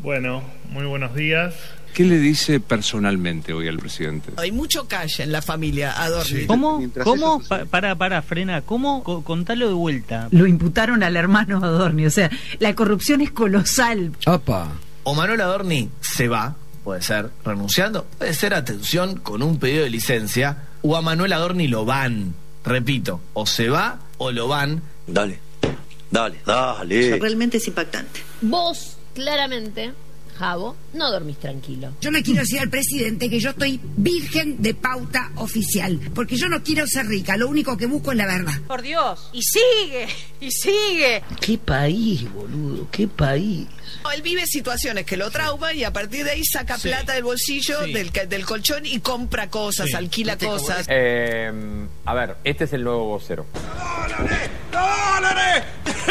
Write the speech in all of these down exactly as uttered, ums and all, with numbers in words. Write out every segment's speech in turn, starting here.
Bueno, muy buenos días. ¿Qué le dice personalmente hoy al presidente? Hay mucho calle en la familia Adorni. Sí. ¿Cómo? ¿Cómo? Pa para, para, frena. ¿Cómo? Co contalo de vuelta. Lo imputaron al hermano Adorni. O sea, la corrupción es colosal. Opa. O Manuel Adorni se va, puede ser renunciando, puede ser, atención, con un pedido de licencia, o a Manuel Adorni lo van. Repito, o se va o lo van. Dale, dale, dale. O sea, realmente es impactante. Vos, claramente, Javo, no dormís tranquilo. Yo le quiero decir al presidente que yo estoy virgen de pauta oficial, porque yo no quiero ser rica, lo único que busco es la verdad. Por Dios, y sigue, y sigue. Qué país, boludo, qué país. Él vive situaciones que lo trauman y a partir de ahí saca sí. plata del bolsillo, sí. del, del colchón y compra cosas, sí. alquila ¿Este cosas. Eh, a ver, este es el nuevo vocero. ¡Dólares! ¡Dólares!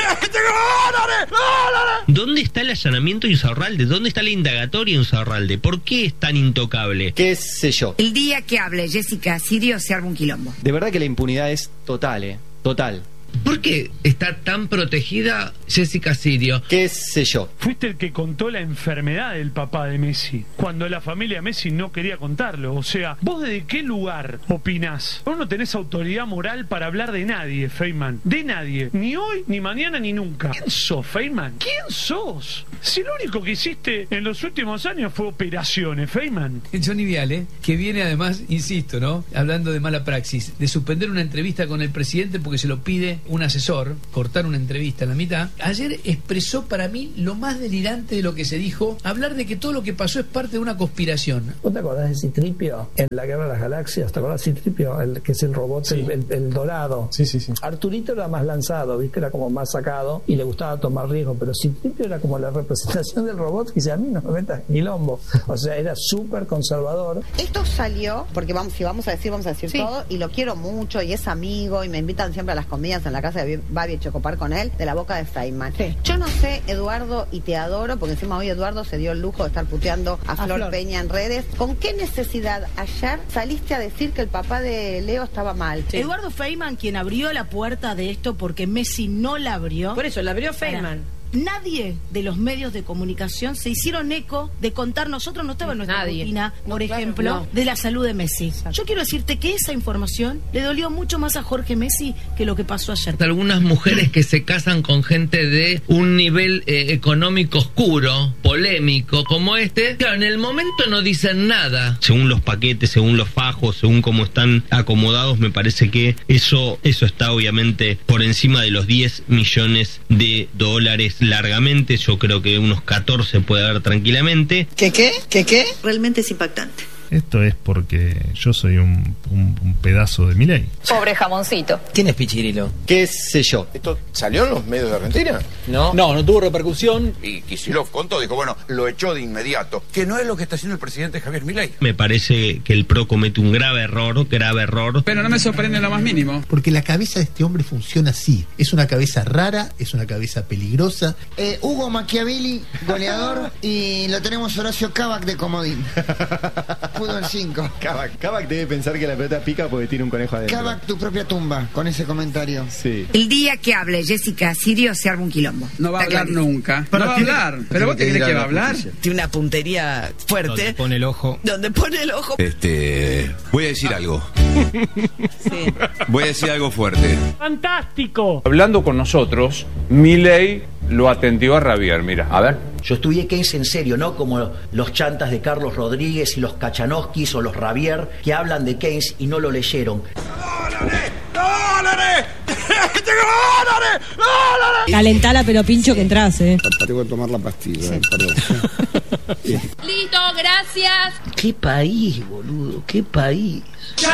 ¡Dólares! ¡Dólares! ¿Dónde está el allanamiento de Insaurralde? ¿Dónde está la indagatoria en Insaurralde? ¿Por qué es tan intocable? ¿Qué sé yo? El día que hable Jessica Sirio se arma un quilombo. De verdad que la impunidad es total, eh. Total. ¿Por qué está tan protegida Jessica Sirio? ¿Qué sé yo? Fuiste el que contó la enfermedad del papá de Messi, cuando la familia Messi no quería contarlo. O sea, ¿vos desde qué lugar opinás? Vos no tenés autoridad moral para hablar de nadie, Feynman. De nadie. Ni hoy, ni mañana, ni nunca. ¿Quién sos, Feynman? ¿Quién sos? Si lo único que hiciste en los últimos años fue operaciones, Feynman. Johnny Viale, que viene además, insisto, ¿no? Hablando de mala praxis, de suspender una entrevista con el presidente porque se lo pide un asesor, cortar una entrevista en la mitad. Ayer expresó para mí lo más delirante de lo que se dijo, hablar de que todo lo que pasó es parte de una conspiración. ¿Vos te acordás de Citripio en la Guerra de las Galaxias? ¿Te acordás de Citripio? El que es el robot, sí. el, el, el dorado. Sí, sí, sí. Arturito era más lanzado, ¿viste? Era como más sacado y le gustaba tomar riesgo, pero Citripio era como la representación del robot que dice, a mí no me metas quilombo. O sea, era súper conservador. Esto salió, porque vamos, si vamos a decir, vamos a decir sí. todo, y lo quiero mucho, y es amigo, y me invitan siempre a las comidas en la casa de Babi Chocopar con él, de la boca de Feynman. Sí. Yo no sé, Eduardo, y te adoro, porque encima hoy Eduardo se dio el lujo de estar puteando a, a Flor, Flor Peña en redes. ¿Con qué necesidad ayer saliste a decir que el papá de Leo estaba mal? Sí. Eduardo Feynman, quien abrió la puerta de esto porque Messi no la abrió. Por eso, la abrió Feynman. Nadie de los medios de comunicación se hicieron eco de contar, nosotros no estaba en nuestra Nadie. rutina, no, por claro, ejemplo, no. de la salud de Messi. Exacto. Yo quiero decirte que esa información le dolió mucho más a Jorge Messi que lo que pasó ayer. Algunas mujeres que se casan con gente de un nivel eh, económico oscuro, polémico, como este, claro, en el momento no dicen nada. Según los paquetes, según los fajos, según cómo están acomodados, me parece que eso, eso está obviamente por encima de los diez millones de dólares largamente. Yo creo que unos catorce puede haber tranquilamente. ¿Qué qué? ¿Qué qué? Realmente es impactante. Esto es porque yo soy un, un, un pedazo de Milei. Pobre jamoncito. ¿Quién es Pichirilo? ¿Qué sé yo? ¿Esto salió en los medios de Argentina? No. No, no tuvo repercusión. Y Kicillof contó, dijo, bueno, lo echó de inmediato. Que no es lo que está haciendo el presidente Javier Milei. Me parece que el PRO comete un grave error, grave error. Pero no me sorprende lo más mínimo. Porque la cabeza de este hombre funciona así. Es una cabeza rara, es una cabeza peligrosa. Eh, Hugo Machiavelli, goleador, y lo tenemos Horacio Cavac de comodín. Fútbol cinco. Cavac. Cavac debe pensar que la pelota pica porque tiene un conejo adentro. Cavac, tu propia tumba, con ese comentario. Sí. El día que hable Jessica Sirio se arma un quilombo. No va a hablar nunca. No va a hablar. ¿Pero vos te crees que va a hablar? Tiene una puntería fuerte. Donde pone el ojo. Donde pone el ojo. Este, voy a decir algo. Sí. Voy a decir algo fuerte. ¡Fantástico! Hablando con nosotros, Milei lo atendió a Rabier, mira, a ver. Yo estudié Keynes en serio, no como los chantas de Carlos Rodríguez y los Kachanowskis o los Rabier que hablan de Keynes y no lo leyeron. ¡Dólares! ¡Dólares! ¡Dólares! ¡Dólares! Calentala, pero pincho que entras, eh. Tengo que tomar la pastilla, sí. Perdón. Listo, gracias. Qué país, boludo, qué país.